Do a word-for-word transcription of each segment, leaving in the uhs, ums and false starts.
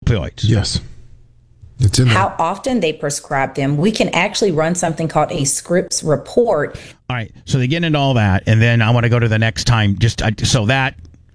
opioids. Yes. It's in there. How often they prescribe them. We can actually run something called a Scripps report. All right, so they get into all that, and then I want to go to the next time. Just uh, so that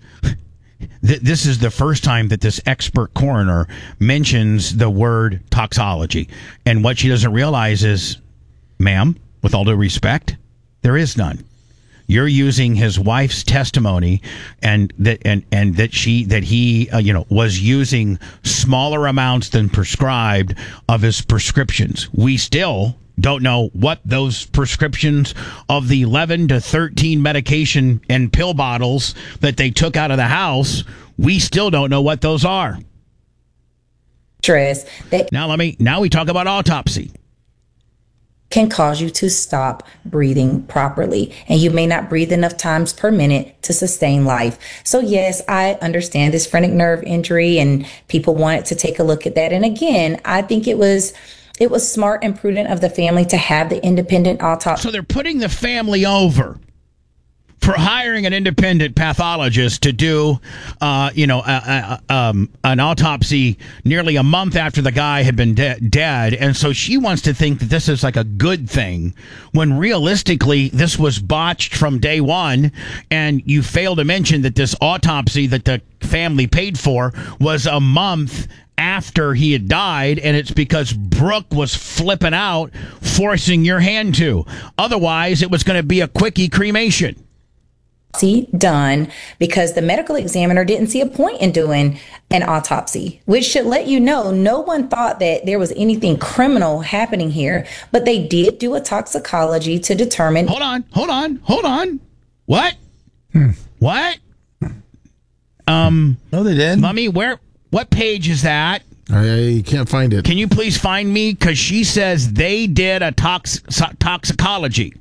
th- this is the first time that this expert coroner mentions the word toxology, and what she doesn't realize is, ma'am, with all due respect, there is none. You're using his wife's testimony, and that and, and that she that he uh, you know was using smaller amounts than prescribed of his prescriptions. We still don't know what those prescriptions of the eleven to thirteen medication and pill bottles that they took out of the house. We still don't know what those are. Stress that Now let me now we talk about autopsy. can cause you to stop breathing properly, and you may not breathe enough times per minute to sustain life. So yes, I understand this phrenic nerve injury, and people wanted to take a look at that. And again, I think it was it was smart and prudent of the family to have the independent autopsy. So they're putting the family over for hiring an independent pathologist to do, uh, you know, uh, uh, um, an autopsy nearly a month after the guy had been de- dead. And so she wants to think that this is like a good thing, when realistically this was botched from day one. And you fail to mention that this autopsy that the family paid for was a month after he had died, and it's because Brooke was flipping out, forcing your hand to. Otherwise, it was going to be a quickie cremation. Done because the medical examiner didn't see a point in doing an autopsy, which should let you know no one thought that there was anything criminal happening here, but they did do a toxicology to determine. Hold on, hold on, hold on. What? Hmm. What? Um, No, they didn't. Lummy, where? What page is that? I, I can't find it. Can you please find me? Because she says they did a tox toxicology.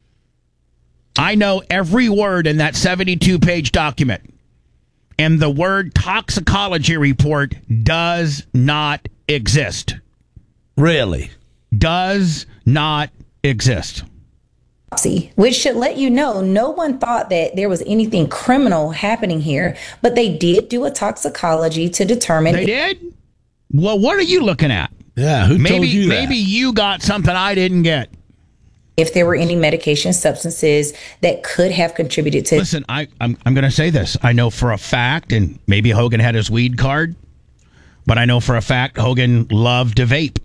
I know every word in that seventy-two page document. And the word toxicology report does not exist. Really? Does not exist. Which should let you know no one thought that there was anything criminal happening here, but they did do a toxicology to determine. They did? Well, what are you looking at? Yeah, who maybe, told you that? Maybe you got something I didn't get. If there were any medication substances that could have contributed to. Listen, I, I'm, I'm going to say this. I know for a fact, and maybe Hogan had his weed card, but I know for a fact Hogan loved to vape.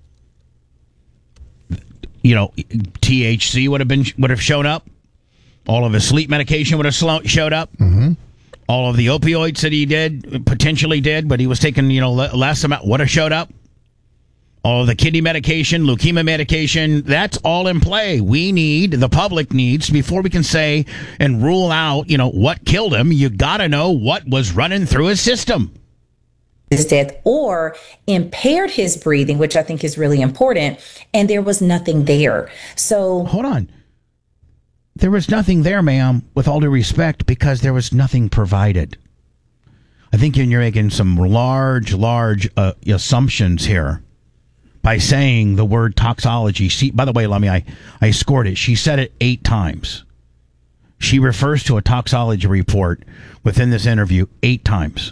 You know, T H C would have been would have shown up. All of his sleep medication would have slo- showed up. Mm-hmm. All of the opioids that he did, potentially did, but he was taking, you know, less amount, would have showed up. All of the kidney medication, leukemia medication, that's all in play. We need, the public needs, before we can say and rule out, you know, what killed him, you got to know what was running through his system. His death or impaired his breathing, which I think is really important, and there was nothing there. So hold on. There was nothing there, ma'am, with all due respect, because there was nothing provided. I think you're making some large, large uh, assumptions here by saying the word toxology. See, by the way, Lummy, I, I scored it. She said it eight times. She refers to a toxology report within this interview eight times.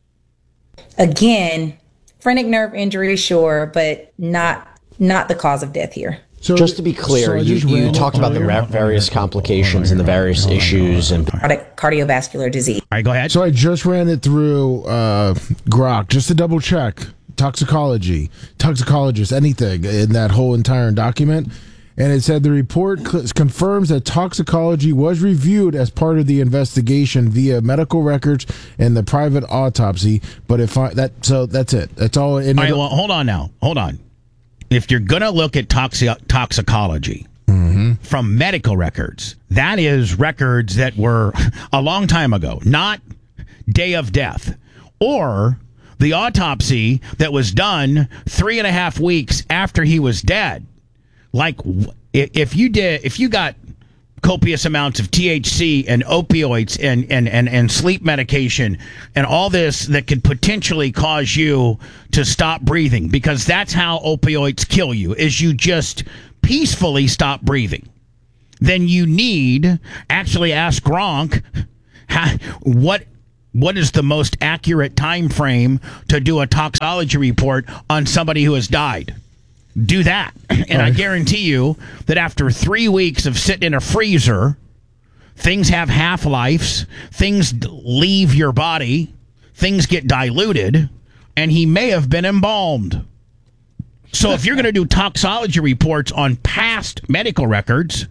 Again, phrenic nerve injury, sure, but not not the cause of death here. So, just to be clear, so you, you talked about the ra- various complications and the various issues and cardiovascular disease. All right, go ahead. So I just ran it through uh, Grok just to double check toxicology, toxicologist, anything in that whole entire document. And it said the report cl- confirms that toxicology was reviewed as part of the investigation via medical records and the private autopsy. But if I, that, so that's it. That's all. In all right, well, hold on now. Hold on. If you're going to look at toxi- toxicology mm-hmm. from medical records, that is records that were a long time ago, not day of death, or the autopsy that was done three and a half weeks after he was dead. Like if you did, if you got copious amounts of T H C and opioids and, and, and, and sleep medication and all this that could potentially cause you to stop breathing, because that's how opioids kill you, is you just peacefully stop breathing. Then you need, actually ask Gronk, how, what what is the most accurate time frame to do a toxicology report on somebody who has died? Do that. And I guarantee you that after three weeks of sitting in a freezer, things have half-lives, things leave your body, things get diluted, and he may have been embalmed. So if you're going to do toxology reports on past medical records,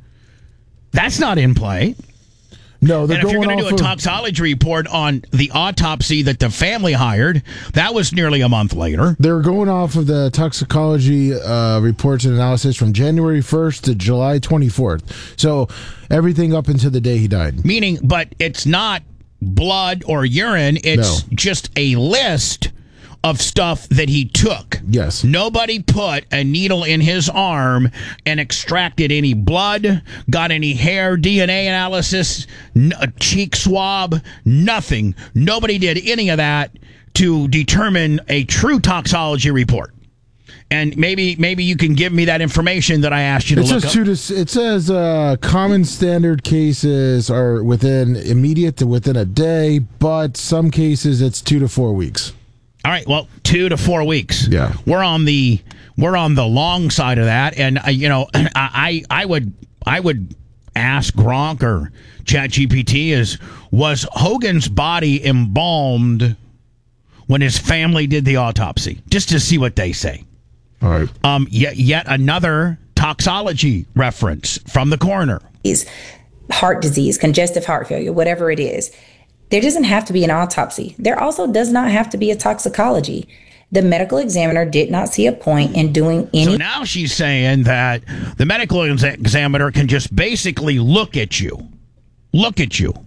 that's not in play. No, they're and if you're going going to do a off of- toxology report on the autopsy that the family hired, that was nearly a month later. They're going off of the toxicology uh, reports and analysis from January first to July twenty-fourth. So everything up until the day he died. Meaning, but it's not blood or urine. It's No. just a list of stuff that he took. Yes. Nobody put a needle in his arm and extracted any blood, got any hair, D N A analysis, n- a cheek swab, nothing. Nobody did any of that to determine a true toxology report. And maybe maybe you can give me that information that I asked you to It look says up. two to, it says uh, common standard cases are within immediate to within a day, but some cases it's two to four weeks. All right, well, two to four weeks. Yeah. we're on the we're on the long side of that, and uh, you know, I I would I would ask Gronk or ChatGPT is was Hogan's body embalmed when his family did the autopsy, just to see what they say. All right. Um, yet yet another toxology reference from the coroner. Is heart disease, congestive heart failure, whatever it is. There doesn't have to be an autopsy. There also does not have to be a toxicology. The medical examiner did not see a point in doing any. So now she's saying that the medical ex- examiner can just basically look at you, look at you,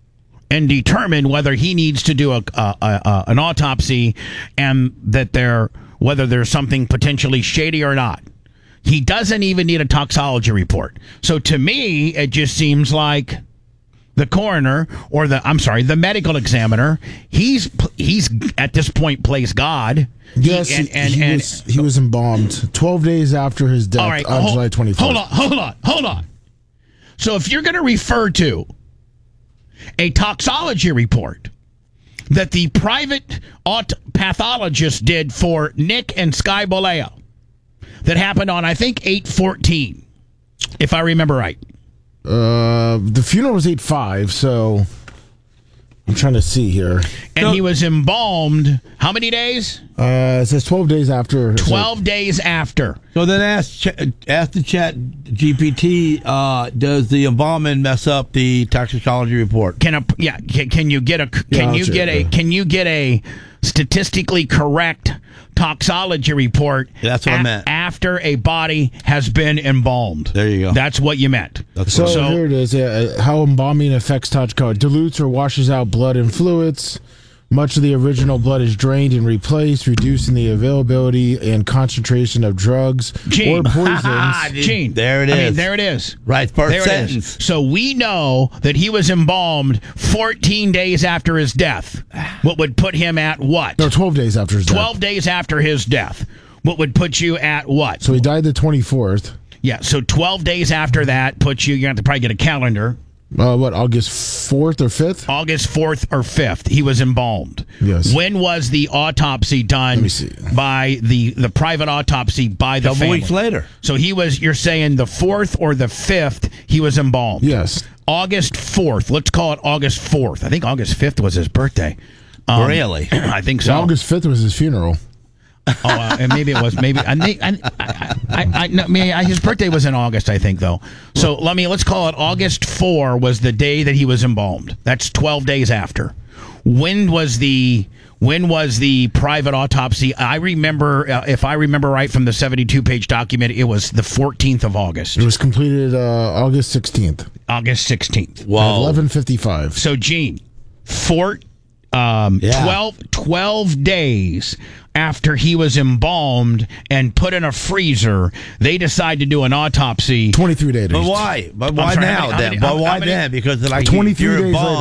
and determine whether he needs to do a, a, a, a an autopsy, and that there whether there's something potentially shady or not. He doesn't even need a toxology report. So to me, it just seems like the coroner or the I'm sorry, the medical examiner, he's he's at this point plays God. Yes, he, and, he, and, he, and, was, he was embalmed twelve days after his death all right, on hold, July twenty-fourth. hold on, hold on, hold on. So if you're going to refer to a toxology report that the private aut- pathologist did for Nick and Sky Bolea that happened on, I think, eight fourteen, if I remember right. Uh, the funeral was eight five, so I'm trying to see here. And So- he was embalmed how many days? Uh, it says twelve days after. twelve days after. So then ask Ch- ask the Chat G P T. Uh, does the embalming mess up the toxicology report? Can a yeah? Can, can you get a can Yeah, I'll you check, get a yeah. can you get a statistically correct toxology report? That's what I meant. After a body has been embalmed. There you go. That's what you meant. That's So, what- So- here it is. Uh, how embalming affects toxicology. Dilutes or washes out blood and fluids. Much of the original blood is drained and replaced, reducing the availability and concentration of drugs Gene. or poisons. Gene, There it I mean, is. there it is. Right, first There it sentence. is. So we know that he was embalmed fourteen days after his death. What would put him at what? No, twelve days after his death. twelve days after his death. What would put you at what? So he died the twenty-fourth. Yeah, so twelve days after that puts you, you have to probably get a calendar. Uh, what, August fourth or fifth? August fourth or fifth, he was embalmed. Yes. When was the autopsy done Let me see. by the, the private autopsy by the Couple family? weeks later. So he was, you're saying the fourth or the fifth, he was embalmed? Yes. August fourth. Let's call it August fourth. I think August fifth was his birthday. Um, Really? I think so. August fifth was his funeral. Oh, uh, and maybe it was. Maybe I, I, I, I, I, no, maybe I, his birthday was in August, I think, though. So let me let's call it August fourth was the day that he was embalmed. That's twelve days after. When was the when was the private autopsy? I remember, uh, if I remember right from the seventy-two page document, it was the fourteenth of August, It was completed uh, August sixteenth August sixteenth. at Whoa. eleven fifty-five. So, Gene, four, um, Yeah. twelve, twelve days after he was embalmed and put in a freezer, they decide to do an autopsy. twenty-three days. But why? But why sorry, now how many- how then? many- But how why many- then? Because like twenty-three you're days embalmed. later.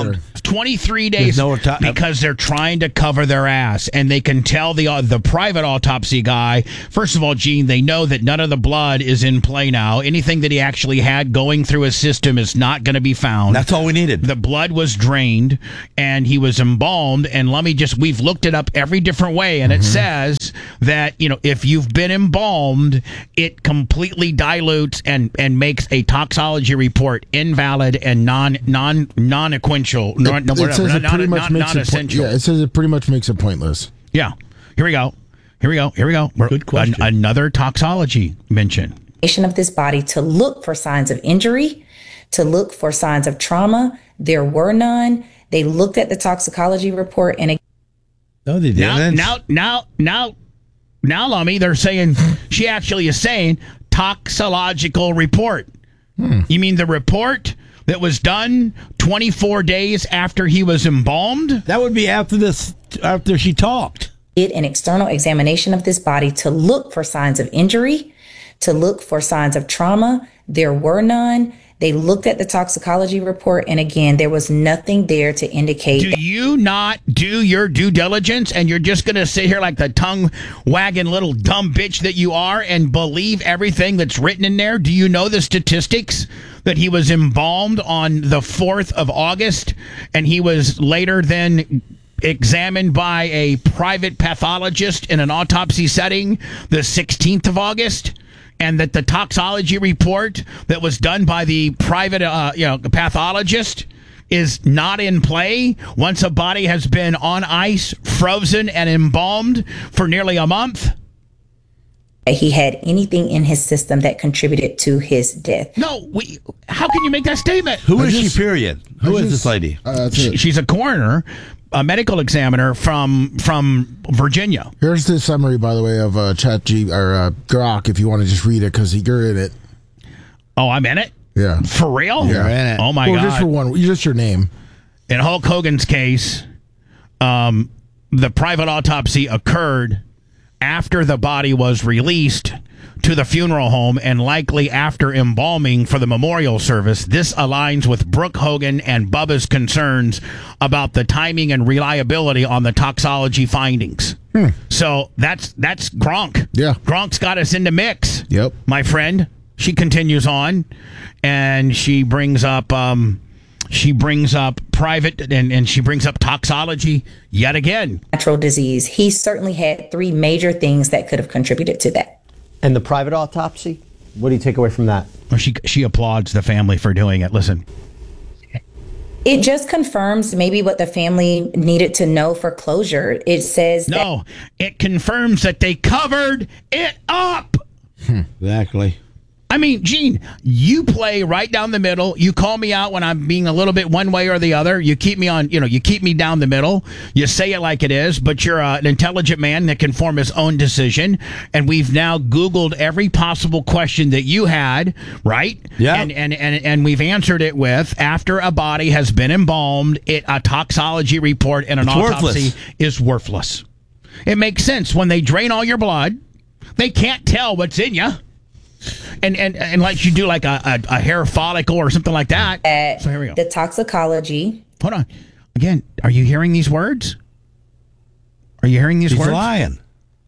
twenty-three days no auto- because they're trying to cover their ass, and they can tell the uh, the private autopsy guy. First of all, Gene, they know that none of the blood is in play now. Anything that he actually had going through his system is not going to be found. That's all we needed. The blood was drained, and he was embalmed. And let me just, we've looked it up every different way, and mm-hmm. it says that, you know, if you've been embalmed, it completely dilutes and, and makes a toxology report invalid and non non non equential. It, non, it says it pretty non, much non, makes non-essential. it po- yeah, it says it pretty much makes it pointless. Yeah. Here we go. Here we go. Here we go. We're, Good question. An, another toxology mention. Of this body to look for signs of injury, to look for signs of trauma. There were none. They looked at the toxicology report and it, no, they now, didn't. now, now, now, now, Lummy, they're saying she actually is saying toxicological report. Hmm. You mean the report that was done twenty-four days after he was embalmed? That would be after this, after she talked. Did an external examination of this body to look for signs of injury, to look for signs of trauma. There were none. They looked at the toxicology report, and again, there was nothing there to indicate. Do you not do your due diligence, and you're just going to sit here like the tongue-wagging little dumb bitch that you are and believe everything that's written in there? Do you know the statistics that he was embalmed on the fourth of August, and he was later then examined by a private pathologist in an autopsy setting the sixteenth of August? And that the toxology report that was done by the private, uh, you know, pathologist is not in play once a body has been on ice, frozen, and embalmed for nearly a month? He had anything in his system that contributed to his death. No, we. How can you make that statement? Who I is just- she, period? Who I is just- this lady? Uh, that's She, it. she's a coroner, a medical examiner from from Virginia. Here's the summary, by the way, of uh, Chat G or uh, Grok, if you want to just read it because you're in it. Oh, I'm in it? Yeah. For real? Yeah. in it. Oh, my well, God. just for one, just your name. In Hulk Hogan's case, um, the private autopsy occurred after the body was released to the funeral home and likely after embalming for the memorial service. This aligns with Brooke Hogan and Bubba's concerns about the timing and reliability on the toxology findings. Hmm. So that's that's Gronk. Yeah. Gronk's got us in the mix. Yep. My friend. She continues on, and she brings up um, she brings up private and, and she brings up toxology yet again. Natural disease. He certainly had three major things that could have contributed to that. And the private autopsy? What do you take away from that? Well, she she applauds the family for doing it. Listen. It just confirms maybe what the family needed to know for closure. It says that No, it confirms that they covered it up. Exactly. I mean, Gene, you play right down the middle. You call me out when I'm being a little bit one way or the other. You keep me on, you know, you keep me down the middle. You say it like it is, but you're uh, an intelligent man that can form his own decision. And we've now Googled every possible question that you had, right? Yeah. And and and, and we've answered it with, after a body has been embalmed, it a toxology report and an It's autopsy worthless. is worthless. It makes sense. When they drain all your blood, they can't tell what's in you. And, and and like you do like a, a, a hair follicle or something like that. at So here we go. the toxicology. Hold on. Again, are you hearing these words? Are you hearing these She's words? lying.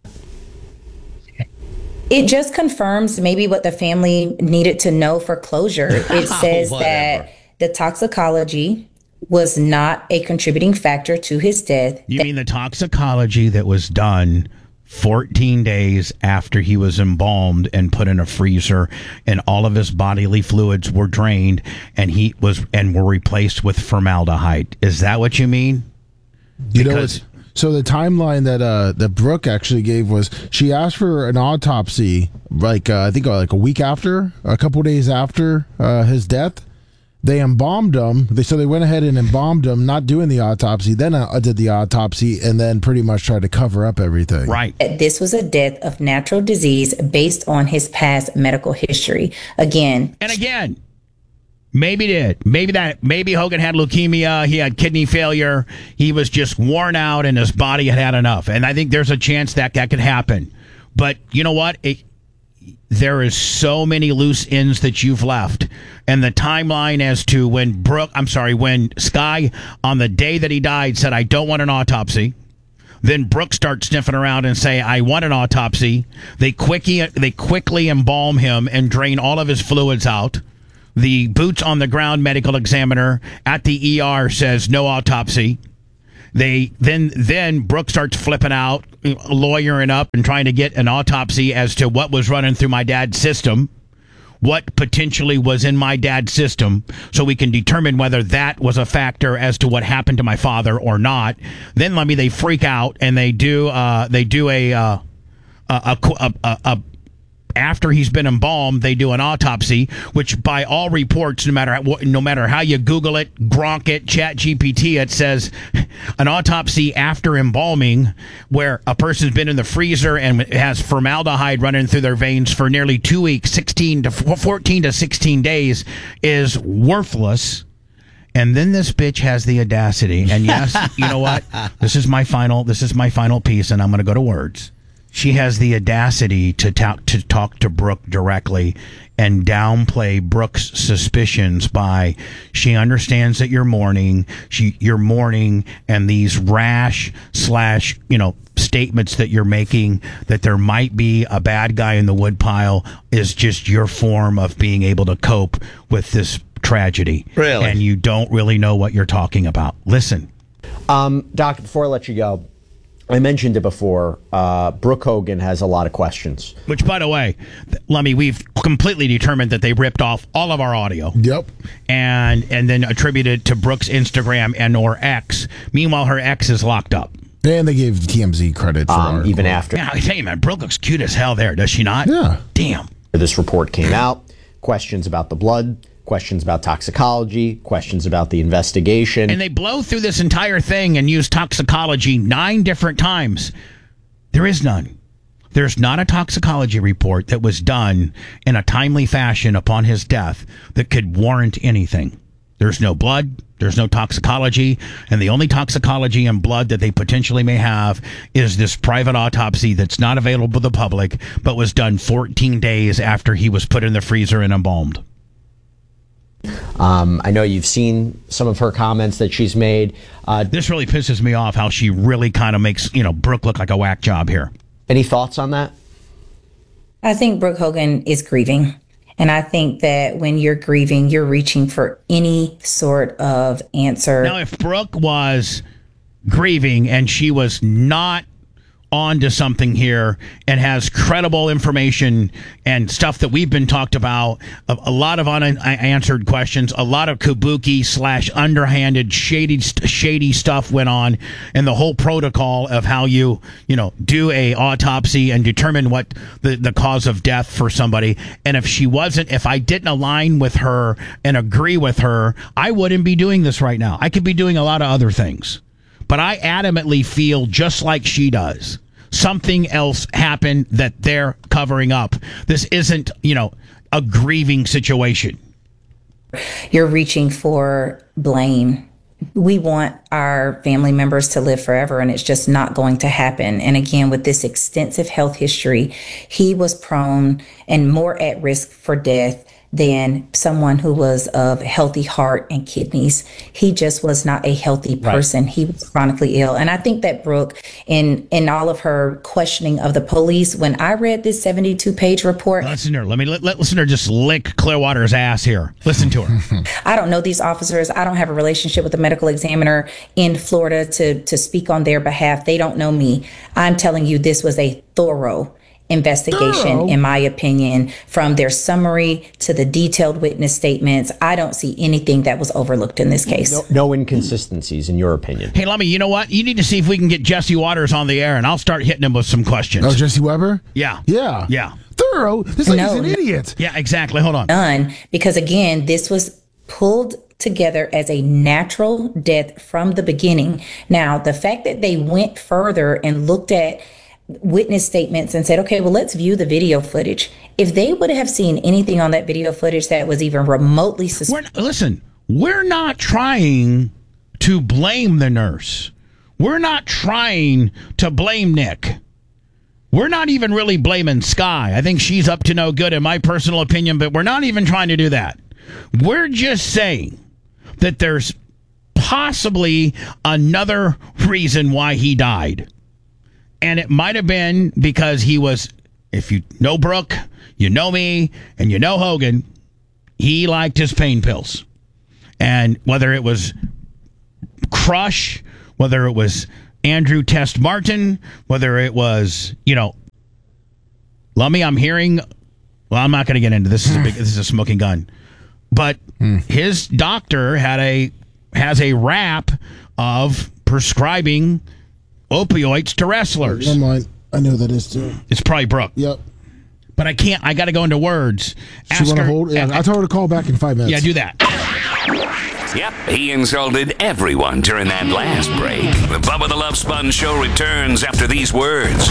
It just confirms maybe what the family needed to know for closure. It says Whatever. that the toxicology was not a contributing factor to his death. You mean the toxicology that was done fourteen days after he was embalmed and put in a freezer, and all of his bodily fluids were drained, and he was and were replaced with formaldehyde? Is that what you mean? You know, Because- it's, so the timeline that uh, that Brooke actually gave was she asked for an autopsy, like uh, I think uh, like a week after, a couple days after uh, his death. They embalmed him. They so they went ahead and embalmed him, not doing the autopsy. Then uh, did the autopsy, and then pretty much tried to cover up everything. Right. That this was a death of natural disease based on his past medical history. Again, And again, maybe did. Maybe that. Maybe Hogan had leukemia. He had kidney failure. He was just worn out, and his body had had enough. And I think there's a chance that that could happen. But you know what? It, there is so many loose ends that you've left, and the timeline as to when Brooke, I'm sorry, when Sky on the day that he died said, "I don't want an autopsy." Then Brooke starts sniffing around and say, "I want an autopsy." They quickly they quickly embalm him and drain all of his fluids out. The boots on the ground medical examiner at the E R says no autopsy. They then then Brooke starts flipping out, lawyering up and trying to get an autopsy as to what was running through my dad's system, what potentially was in my dad's system, so we can determine whether that was a factor as to what happened to my father or not. Then let me they freak out and they do uh, they do a, uh, a, a, a, a after he's been embalmed, they do an autopsy, which by all reports, no matter no matter how you Google it, Gronk it, Chat G P T, it says an autopsy after embalming, where a person's been in the freezer and has formaldehyde running through their veins for nearly two weeks, sixteen to fourteen to sixteen days, is worthless. And then this bitch has the audacity, and yes, you know what? This is my final. This is my final piece, and I'm going to go to words. She has the audacity to talk to talk to Brooke directly and downplay Brooke's suspicions by she understands that you're mourning, she you're mourning, and these rash slash you know statements that you're making that there might be a bad guy in the woodpile is just your form of being able to cope with this tragedy. Really, and you don't really know what you're talking about. Listen, um, Doctor. Before I let you go, I mentioned it before. Uh, Brooke Hogan has a lot of questions. Which, by the way, Lummy, we've completely determined that they ripped off all of our audio. Yep. And and then attributed to Brooke's Instagram and or X. Meanwhile, her ex is locked up. And they gave T M Z credit for um, our even quote. after. Yeah, I tell you, man, Brooke looks cute as hell there, does she not? Yeah. Damn. This report came out. Questions about the blood. Questions about toxicology, questions about the investigation. And they blow through this entire thing and use toxicology nine different times. There is none. There's not a toxicology report that was done in a timely fashion upon his death that could warrant anything. There's no blood. There's no toxicology. And the only toxicology and blood that they potentially may have is this private autopsy that's not available to the public, but was done fourteen days after he was put in the freezer and embalmed. Um, I know you've seen some of her comments that she's made. Uh, this really pisses me off how she really kind of makes, you know, Brooke look like a whack job here. Any thoughts on that? I think Brooke Hogan is grieving. And I think that when you're grieving, you're reaching for any sort of answer. Now, if Brooke was grieving and she was not on to something here and has credible information and stuff that we've been talked about, a, a lot of unanswered questions, a lot of kabuki slash underhanded shady shady stuff went on, and the whole protocol of how you you know do a autopsy and determine what the, the cause of death for somebody. And if she wasn't, if I didn't align with her and agree with her, I wouldn't be doing this right now. I could be doing a lot of other things. But I adamantly feel just like she does. Something else happened that they're covering up. This isn't, you know, a grieving situation. You're reaching for blame. We want our family members to live forever, and it's just not going to happen. And again, with this extensive health history, he was prone and more at risk for death than someone who was of healthy heart and kidneys. He just was not a healthy person. Right. He was chronically ill. And I think that Brooke, in in all of her questioning of the police, when I read this seventy-two page report. Listen to her. Let me let, let listen to her just lick Clearwater's ass here. Listen to her. I don't know these officers. I don't have a relationship with the medical examiner in Florida to, to speak on their behalf. They don't know me. I'm telling you, this was a thorough investigation, oh. in my opinion, from their summary to the detailed witness statements. I don't see anything that was overlooked in this case. No, no inconsistencies, in your opinion. Hey, Lummy, you know what? You need to see if we can get Jesse Waters on the air, and I'll start hitting him with some questions. Oh, Jesse Weber? Yeah. Yeah. Yeah. Thorough. This lady's no, an idiot. Yeah, exactly. Hold on. Done. Because, again, this was pulled together as a natural death from the beginning. Now, the fact that they went further and looked at witness statements and said, okay, well, let's view the video footage. If they would have seen anything on that video footage that was even remotely suspicious. Listen, we're not trying to blame the nurse. We're not trying to blame Nick. we're not even really blaming Sky. I think she's up to no good, in my personal opinion, but we're not even trying to do that. We're just saying that there's possibly another reason why he died. And it might have been because he was, if you know Brooke, you know me, and you know Hogan, he liked his pain pills. And whether it was Crush, whether it was Andrew Test Martin, whether it was, you know, Lummy, I'm hearing, well, I'm not going to get into this. This is a big, this is a smoking gun. But mm. his doctor had a has a rap of prescribing opioids to wrestlers. Never mind. I know that is too. It's probably Brooke. Yep. But I can't. I got to go into words. She want to hold? Yeah, I told her to call back in five minutes. Yeah, do that. Yep, he insulted everyone during that last break. The Bubba the Love Sponge Show returns after these words.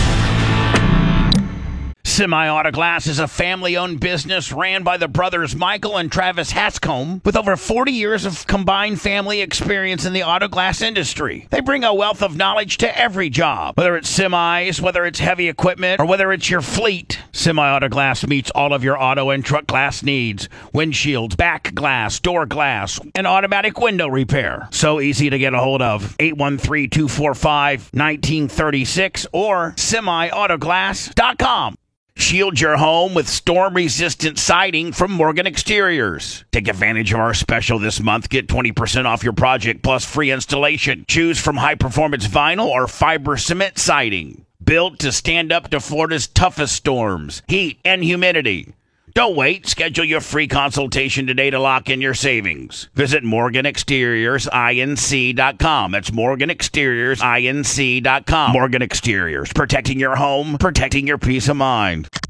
Semi-Auto Glass is a family-owned business ran by the brothers Michael and Travis Hanscomb with over forty years of combined family experience in the auto glass industry. They bring a wealth of knowledge to every job, whether it's semis, whether it's heavy equipment, or whether it's your fleet. Semi-Auto Glass meets all of your auto and truck glass needs. Windshields, back glass, door glass, and automatic window repair. So easy to get a hold of. eight one three, two four five, one nine three six or semi auto glass dot com. Shield your home with storm-resistant siding from Morgan Exteriors. Take advantage of our special this month. Get twenty percent off your project plus free installation. Choose from high-performance vinyl or fiber cement siding. Built to stand up to Florida's toughest storms, heat, and humidity. Don't wait. Schedule your free consultation today to lock in your savings. Visit Morgan Exteriors Inc dot com. That's Morgan Exteriors Inc dot com. Morgan Exteriors, protecting your home, protecting your peace of mind.